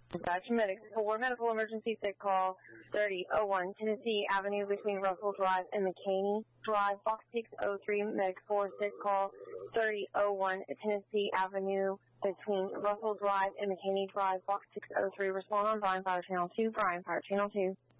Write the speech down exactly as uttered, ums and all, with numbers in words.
Dispatch Medics for medical emergency sick call thirty oh one Tennessee Avenue between Russell Drive and McCaney Drive, box six oh three. Medics for sick call thirty oh one Tennessee Avenue between Russell Drive and McCaney Drive, box six oh three. Respond on Bryan Fire Channel two. Bryan Fire Channel two.